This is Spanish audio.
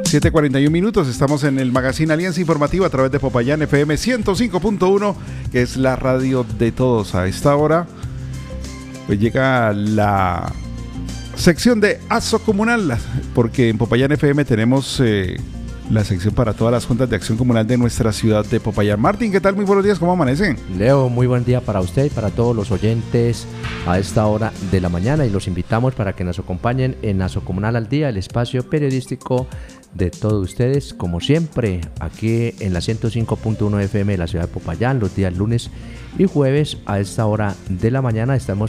7:41, estamos en el Magazine Alianza Informativa a través de Popayán FM 105.1, que es la radio de todos. A esta hora pues llega la sección de ASO Comunal, porque en Popayán FM tenemos la sección para todas las juntas de acción comunal de nuestra ciudad de Popayán. Martín, ¿qué tal? Muy buenos días, ¿cómo amanecen? Leo, muy buen día para usted y para todos los oyentes a esta hora de la mañana, y los invitamos para que nos acompañen en ASO Comunal al Día, el espacio periodístico de todos ustedes, como siempre, aquí en la 105.1 FM de la ciudad de Popayán, los días lunes y jueves a esta hora de la mañana. Estamos